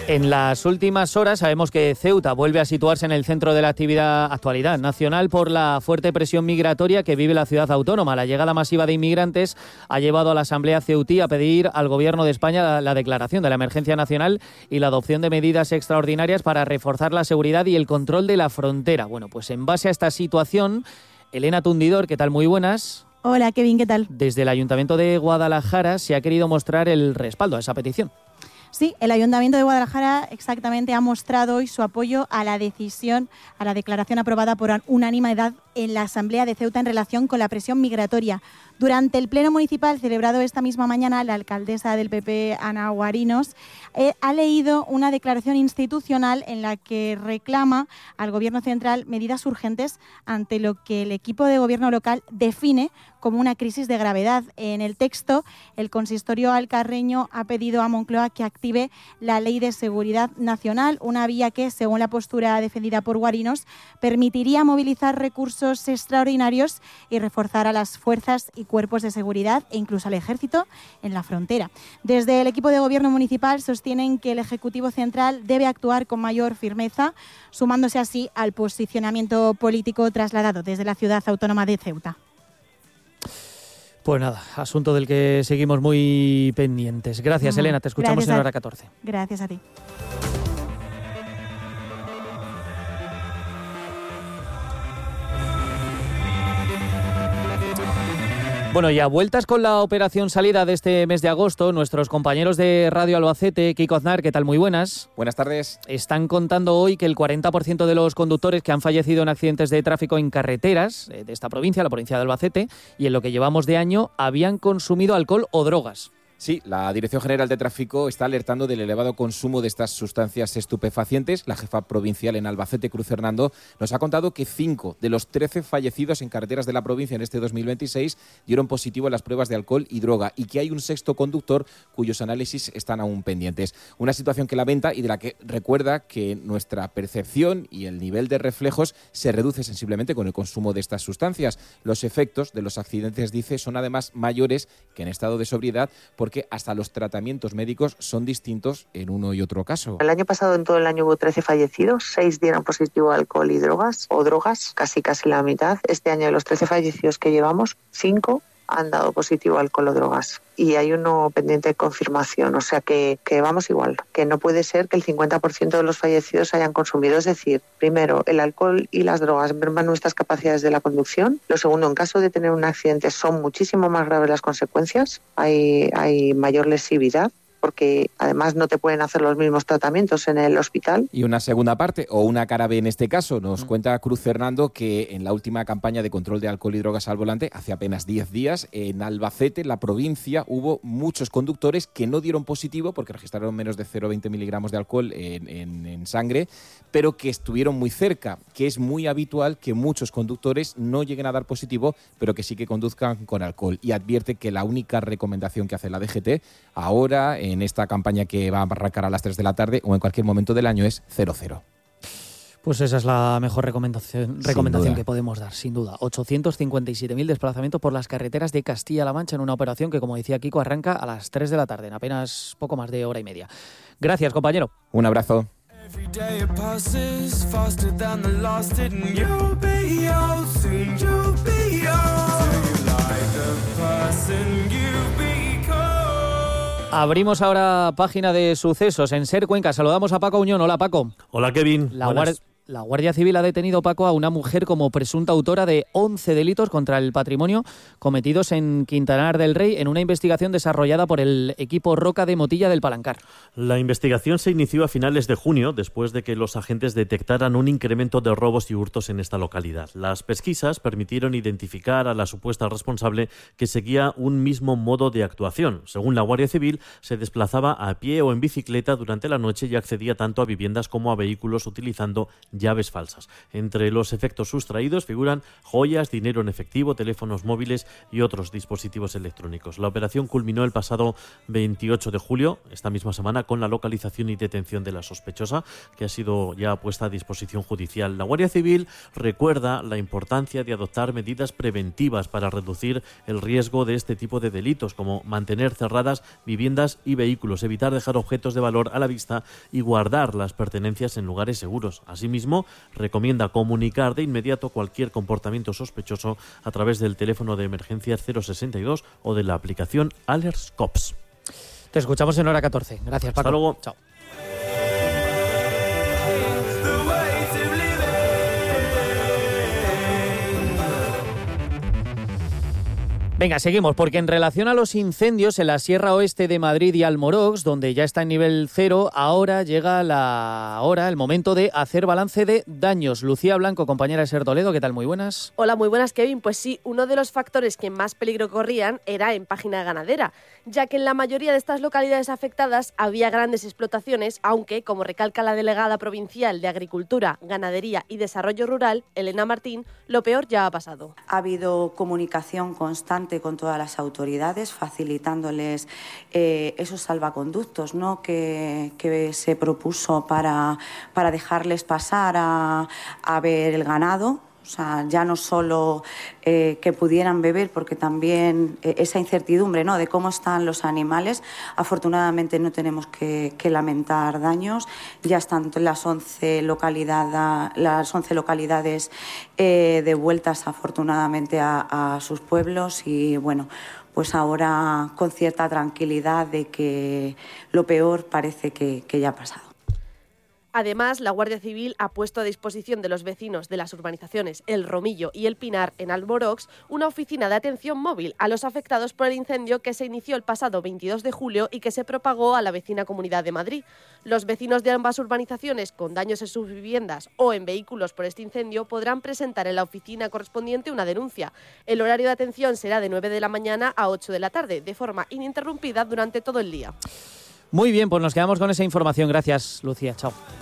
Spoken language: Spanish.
En las últimas horas sabemos que Ceuta vuelve a situarse en el centro de la actualidad nacional por la fuerte presión migratoria que vive la ciudad autónoma. La llegada masiva de inmigrantes ha llevado a la Asamblea ceutí a pedir al Gobierno de España la declaración de la emergencia nacional y la adopción de medidas extraordinarias para reforzar la seguridad y el control de la frontera. Bueno, pues en base a esta situación, Elena Tundidor, ¿qué tal? Muy buenas. Hola, Kevin, ¿qué tal? Desde el Ayuntamiento de Guadalajara se ha querido mostrar el respaldo a esa petición. Sí, el Ayuntamiento de Guadalajara exactamente ha mostrado hoy su apoyo a la decisión, a la declaración aprobada por unanimidad en la Asamblea de Ceuta en relación con la presión migratoria. Durante el Pleno Municipal celebrado esta misma mañana, la alcaldesa del PP, Ana Guarinos, ha leído una declaración institucional en la que reclama al Gobierno central medidas urgentes ante lo que el equipo de gobierno local define como una crisis de gravedad. En el texto, el consistorio alcarreño ha pedido a Moncloa que active la Ley de Seguridad Nacional, una vía que, según la postura defendida por Guarinos, permitiría movilizar recursos extraordinarios y reforzar a las fuerzas y cuerpos de seguridad e incluso al ejército en la frontera. Desde el equipo de gobierno municipal sostienen que el Ejecutivo Central debe actuar con mayor firmeza, sumándose así al posicionamiento político trasladado desde la ciudad autónoma de Ceuta. Pues nada, asunto del que seguimos muy pendientes. Gracias, Elena, te escuchamos en hora 14. Gracias a ti. Bueno, y a vueltas con la operación salida de este mes de agosto, nuestros compañeros de Radio Albacete, Kiko Aznar, ¿qué tal? Muy buenas. Buenas tardes. Están contando hoy que el 40% de los conductores que han fallecido en accidentes de tráfico en carreteras de esta provincia, la provincia de Albacete, y en lo que llevamos de año, habían consumido alcohol o drogas. Sí, la Dirección General de Tráfico está alertando del elevado consumo de estas sustancias estupefacientes. La jefa provincial en Albacete, Cruz Hernando, nos ha contado que 5 de los 13 fallecidos en carreteras de la provincia en este 2026 dieron positivo a las pruebas de alcohol y droga y que hay un sexto conductor cuyos análisis están aún pendientes. Una situación que lamenta y de la que recuerda que nuestra percepción y el nivel de reflejos se reduce sensiblemente con el consumo de estas sustancias. Los efectos de los accidentes, dice, son además mayores que en estado de sobriedad porque hasta los tratamientos médicos son distintos en uno y otro caso. El año pasado, en todo el año, hubo 13 fallecidos, 6 dieron positivo a alcohol y drogas, o drogas, casi la mitad. Este año, de los 13 fallecidos que llevamos, 5 han dado positivo a alcohol o drogas. Y hay uno pendiente de confirmación, o sea que vamos igual, que no puede ser que el 50% de los fallecidos hayan consumido. Es decir, primero, el alcohol y las drogas merman nuestras capacidades de la conducción. Lo segundo, en caso de tener un accidente, son muchísimo más graves las consecuencias, hay mayor lesividad, porque además no te pueden hacer los mismos tratamientos en el hospital. Y una segunda parte, o una cara B en este caso, nos cuenta Cruz Fernando que en la última campaña de control de alcohol y drogas al volante, hace apenas 10 días, en Albacete, la provincia, hubo muchos conductores que no dieron positivo porque registraron menos de 0,20 miligramos de alcohol en sangre, pero que estuvieron muy cerca, que es muy habitual que muchos conductores no lleguen a dar positivo, pero que sí que conduzcan con alcohol. Y advierte que la única recomendación que hace la DGT ahora, en esta campaña que va a arrancar a las 3 de la tarde o en cualquier momento del año, es 0,0. Pues esa es la mejor recomendación que podemos dar, sin duda. 857.000 desplazamientos por las carreteras de Castilla-La Mancha en una operación que, como decía Kiko, arranca a las 3 de la tarde, en apenas poco más de hora y media. Gracias, compañero. Un abrazo. Abrimos ahora página de sucesos en SER Cuenca. Saludamos a Paco Uñón. Hola, Paco. Hola, Kevin. La Guardia Civil ha detenido, Paco, a una mujer como presunta autora de 11 delitos contra el patrimonio cometidos en Quintanar del Rey en una investigación desarrollada por el equipo Roca de Motilla del Palancar. La investigación se inició a finales de junio, después de que los agentes detectaran un incremento de robos y hurtos en esta localidad. Las pesquisas permitieron identificar a la supuesta responsable, que seguía un mismo modo de actuación. Según la Guardia Civil, se desplazaba a pie o en bicicleta durante la noche y accedía tanto a viviendas como a vehículos utilizando llaves falsas. Entre los efectos sustraídos figuran joyas, dinero en efectivo, teléfonos móviles y otros dispositivos electrónicos. La operación culminó el pasado 28 de julio, esta misma semana, con la localización y detención de la sospechosa, que ha sido ya puesta a disposición judicial. La Guardia Civil recuerda la importancia de adoptar medidas preventivas para reducir el riesgo de este tipo de delitos, como mantener cerradas viviendas y vehículos, evitar dejar objetos de valor a la vista y guardar las pertenencias en lugares seguros. Asimismo, recomienda comunicar de inmediato cualquier comportamiento sospechoso a través del teléfono de emergencias 062 o de la aplicación Alerts Cops. Te escuchamos en hora 14. Gracias, Paco. Hasta luego. Chao. Venga, seguimos, porque en relación a los incendios en la Sierra Oeste de Madrid y Almorox, donde ya está en nivel 0, ahora llega el momento de hacer balance de daños. Lucía Blanco, compañera de Ser Toledo, ¿qué tal? Muy buenas. Hola, muy buenas, Kevin. Pues sí, uno de los factores que más peligro corrían era en Página Ganadera, ya que en la mayoría de estas localidades afectadas había grandes explotaciones, aunque, como recalca la delegada provincial de Agricultura, Ganadería y Desarrollo Rural, Elena Martín, lo peor ya ha pasado. Ha habido comunicación constante con todas las autoridades, facilitándoles esos salvaconductos, ¿no?, que se propuso para dejarles pasar a ver el ganado. O sea, ya no solo que pudieran beber, porque también esa incertidumbre, ¿no?, de cómo están los animales. Afortunadamente no tenemos que lamentar daños. Ya están las 11 localidades devueltas afortunadamente a sus pueblos y bueno, pues ahora con cierta tranquilidad de que lo peor parece que ya ha pasado. Además, la Guardia Civil ha puesto a disposición de los vecinos de las urbanizaciones El Romillo y El Pinar en Almorox una oficina de atención móvil a los afectados por el incendio que se inició el pasado 22 de julio y que se propagó a la vecina Comunidad de Madrid. Los vecinos de ambas urbanizaciones con daños en sus viviendas o en vehículos por este incendio podrán presentar en la oficina correspondiente una denuncia. El horario de atención será de 9 de la mañana a 8 de la tarde, de forma ininterrumpida durante todo el día. Muy bien, pues nos quedamos con esa información. Gracias, Lucía. Chao.